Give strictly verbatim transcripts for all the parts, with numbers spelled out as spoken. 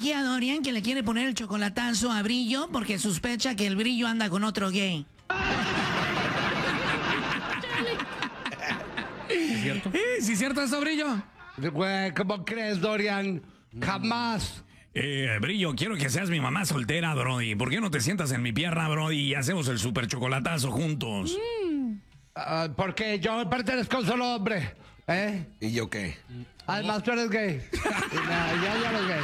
aquí a Dorian que le quiere poner el chocolatazo a Brillo porque sospecha que el Brillo anda con otro gay. ¿Es cierto? ¿Sí, sí es cierto eso, Brillo? Güey, ¿cómo crees, Dorian? Jamás. Eh, Brillo, quiero que seas mi mamá soltera, Brody. ¿Por qué no te sientas en mi pierna, Brody, y hacemos el super chocolatazo juntos? Uh, porque yo pertenezco a un solo hombre. ¿Eh? ¿Y yo qué? Además, tú eres gay. No, yo ya eres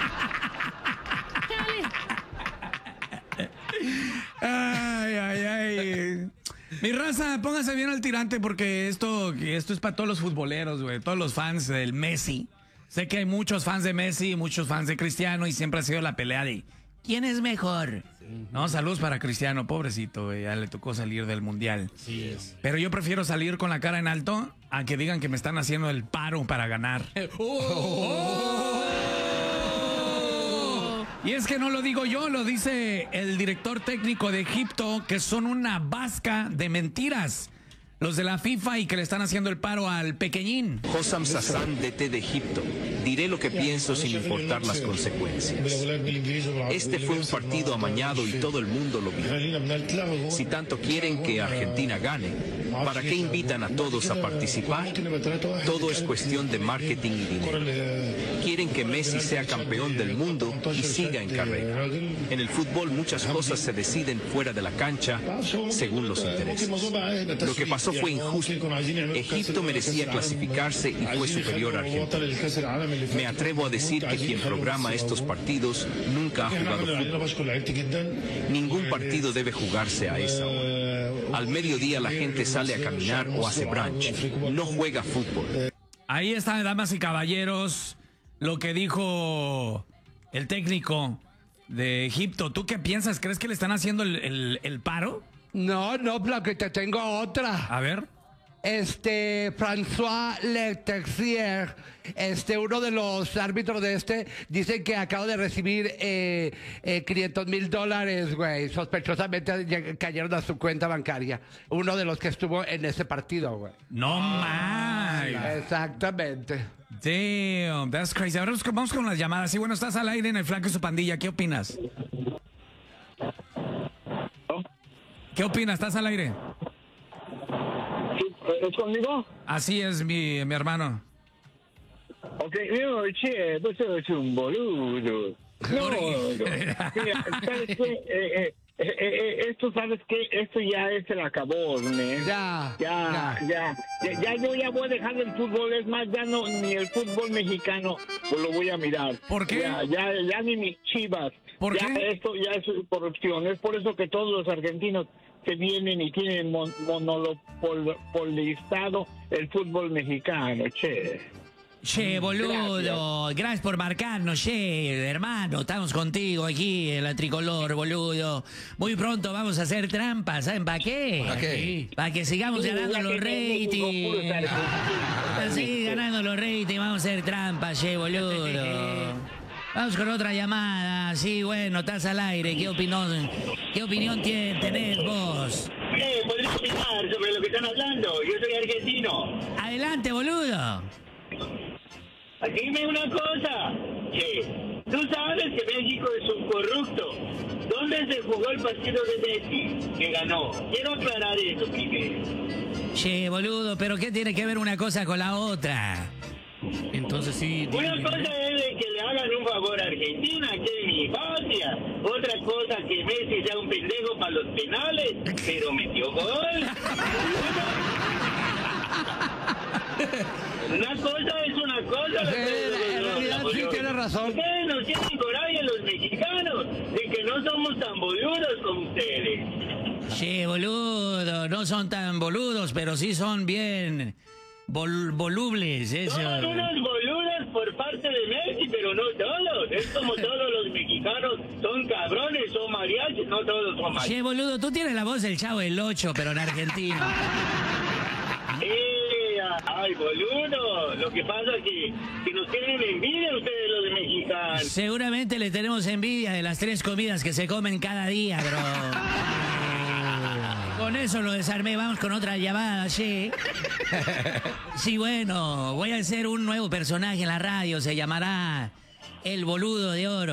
gay. Ay, ay, ay. Mi raza, póngase bien al tirante porque esto, esto es para todos los futboleros, güey. Todos los fans del Messi. Sé que hay muchos fans de Messi, muchos fans de Cristiano y siempre ha sido la pelea de ¿quién es mejor? No, saludos para Cristiano, pobrecito, güey. Ya le tocó salir del Mundial. Sí es. Pero yo prefiero salir con la cara en alto a que digan que me están haciendo el paro para ganar. ¡Oh! Y es que no lo digo yo, lo dice el director técnico de Egipto, que son una vasca de mentiras. Los de la FIFA y que le están haciendo el paro al pequeñín. Hossam Sassam, D T de Egipto. Diré lo que pienso sin importar las consecuencias. Este fue un partido amañado y todo el mundo lo vio. Si tanto quieren que Argentina gane, ¿para qué invitan a todos a participar? Todo es cuestión de marketing y dinero. Quieren que Messi sea campeón del mundo y siga en carrera. En el fútbol muchas cosas se deciden fuera de la cancha según los intereses. Lo que pasó fue injusto. Egipto merecía clasificarse y fue superior a Argentina. Me atrevo a decir que quien programa estos partidos nunca ha jugado fútbol. Ningún partido debe jugarse a esa hora. Al mediodía la gente sale a caminar o hace brunch. No juega fútbol. Ahí están, damas y caballeros, lo que dijo el técnico de Egipto. ¿Tú qué piensas? ¿Crees que le están haciendo el, el, el paro? No, no, pero que te tengo otra. A ver. Este, François Letexier, este, uno de los árbitros de este, dice que acaba de recibir eh, eh, quinientos mil dólares, güey. Sospechosamente cayeron a su cuenta bancaria. Uno de los que estuvo en ese partido, güey. No más. Exactamente. Damn, that's crazy. Ahora vamos con las llamadas. Sí, bueno, estás al aire en el Flaco y su pandilla. ¿Qué opinas? ¿Qué opinas? ¿Estás al aire? ¿Es conmigo? Así es, mi, mi hermano. Ok, no, che, vos sos un boludo. No, no. Mira, ¿sabes qué? Eh, eh, eh, eh, esto, ¿sabes qué? Esto ya es el acabón, ¿eh? Ya, ya, ya, ya, ya, ya yo ya voy a dejar el fútbol, es más, ya no, ni el fútbol mexicano pues lo voy a mirar. ¿Por qué? Ya, ya, ya ni mis Chivas. ¿Por ya qué? Esto ya es corrupción, es por eso que todos los argentinos que vienen y tienen mon monopolizado el fútbol mexicano, che. Che, boludo, gracias. Gracias por marcarnos, che, hermano, estamos contigo aquí en la tricolor, boludo. Muy pronto vamos a hacer trampas, ¿saben para qué? ¿Para qué? Para que sigamos Sí, ganando ya los que ratings. Para seguir ganando los ratings, vamos a hacer trampas, che, boludo. Vamos con otra llamada. Sí, bueno, estás al aire. ¿Qué opinión, qué opinión tiene, tenés vos? Eh, ¿podrías opinar sobre lo que están hablando? Yo soy argentino. Adelante, boludo. Dime una cosa. Che, tú sabes que México es un corrupto. ¿Dónde se jugó el partido de Messi que ganó? Quiero aclarar eso primero. Che, boludo, pero ¿qué tiene que ver una cosa con la otra? Entonces sí. Una cosa es de que le hagan un favor a Argentina, que es mi patria. Otra cosa que Messi sea un pendejo para los penales, pero metió gol. Una cosa es una cosa. Sí, en realidad sí tiene razón. Ustedes nos tienen coraje los mexicanos de que no somos tan boludos como ustedes. Che, boludo, no son tan boludos, pero sí son bien vol volubles, eso. Son unos boludos por parte de Messi, pero no todos. Es como todos los mexicanos son cabrones, son mariachis, no todos son mariachis. Che, boludo, tú tienes la voz del Chavo del Ocho, pero en Argentina. Eh, ay, boludo, lo que pasa es que, que nos tienen envidia ustedes los mexicanos. Seguramente le tenemos envidia de las tres comidas que se comen cada día, bro. Con eso lo desarmé. Vamos con otra llamada, sí. Sí, bueno, voy a hacer un nuevo personaje en la radio. Se llamará El Boludo de Oro.